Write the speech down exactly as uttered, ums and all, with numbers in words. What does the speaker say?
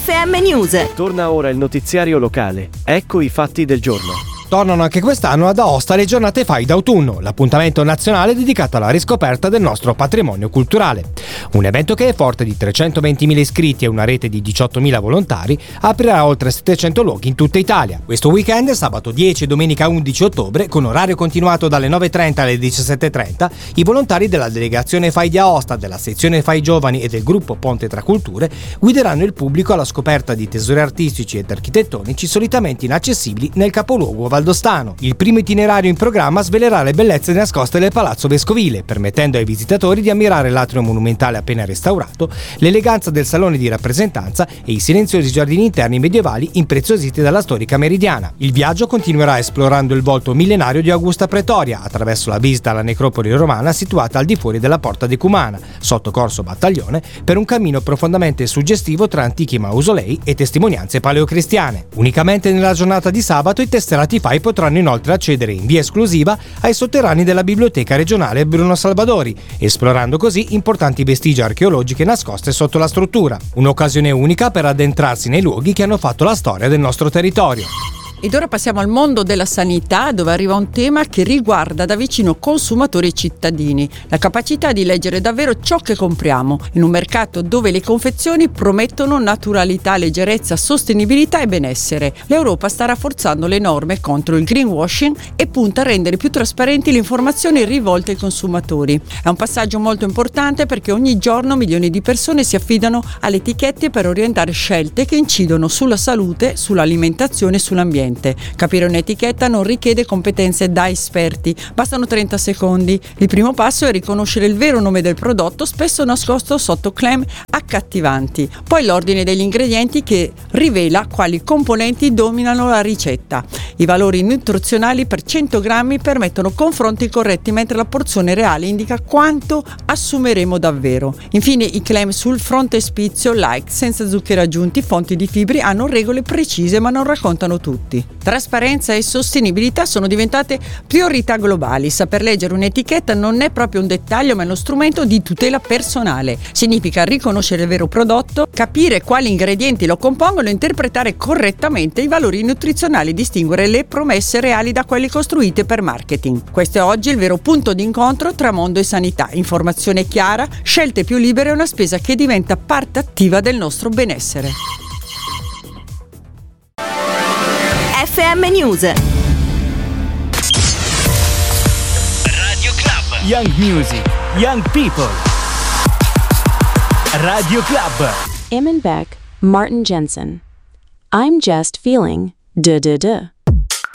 F M News. Torna ora il notiziario locale. Ecco i fatti del giorno. Tornano anche quest'anno ad Aosta le giornate Fai d'autunno, l'appuntamento nazionale dedicato alla riscoperta del nostro patrimonio culturale. Un evento che è forte di trecentoventimila iscritti e una rete di diciottomila volontari aprirà oltre settecento luoghi in tutta Italia. Questo weekend, sabato dieci e domenica undici ottobre, con orario continuato dalle nove e trenta alle diciassette e trenta, i volontari della delegazione Fai di Aosta, della sezione Fai Giovani e del gruppo Ponte tra Culture guideranno il pubblico alla scoperta di tesori artistici ed architettonici solitamente inaccessibili nel capoluogo valdostano. Il primo itinerario in programma svelerà le bellezze nascoste del Palazzo Vescovile, permettendo ai visitatori di ammirare l'atrio monumentale appena restaurato, l'eleganza del salone di rappresentanza e i silenziosi giardini interni medievali impreziositi dalla storica Meridiana. Il viaggio continuerà esplorando il volto millenario di Augusta Pretoria, attraverso la visita alla necropoli romana situata al di fuori della Porta Decumana, sotto Corso Battaglione, per un cammino profondamente suggestivo tra antichi mausolei e testimonianze paleocristiane. Unicamente nella giornata di sabato i tesserati Fai potranno inoltre accedere in via esclusiva ai sotterranei della Biblioteca regionale Bruno Salvadori, esplorando così importanti vestigia archeologiche nascoste sotto la struttura. Un'occasione unica per addentrarsi nei luoghi che hanno fatto la storia del nostro territorio. Ed ora passiamo al mondo della sanità, dove arriva un tema che riguarda da vicino consumatori e cittadini: la capacità di leggere davvero ciò che compriamo, in un mercato dove le confezioni promettono naturalità, leggerezza, sostenibilità e benessere. L'Europa sta rafforzando le norme contro il greenwashing e punta a rendere più trasparenti le informazioni rivolte ai consumatori. È un passaggio molto importante perché ogni giorno milioni di persone si affidano alle etichette per orientare scelte che incidono sulla salute, sull'alimentazione e sull'ambiente. Capire un'etichetta non richiede competenze da esperti, bastano trenta secondi. Il primo passo è riconoscere il vero nome del prodotto, spesso nascosto sotto claim accattivanti. Poi l'ordine degli ingredienti che rivela quali componenti dominano la ricetta. I valori nutrizionali per cento grammi permettono confronti corretti, mentre la porzione reale indica quanto assumeremo davvero. Infine i claim sul frontespizio, like, senza zuccheri aggiunti, fonti di fibri, hanno regole precise ma non raccontano tutti. Trasparenza e sostenibilità sono diventate priorità globali. Saper leggere un'etichetta non è proprio un dettaglio, ma è uno strumento di tutela personale. Significa riconoscere il vero prodotto, capire quali ingredienti lo compongono, interpretare correttamente i valori nutrizionali, distinguere le promesse reali da quelle costruite per marketing. Questo è oggi il vero punto di incontro tra mondo e sanità: informazione chiara, scelte più libere e una spesa che diventa parte attiva del nostro benessere. F M News. Radio Club. Young Music, Young People. Radio Club. Iman Beck, Martin Jensen. I'm just feeling duh duh duh.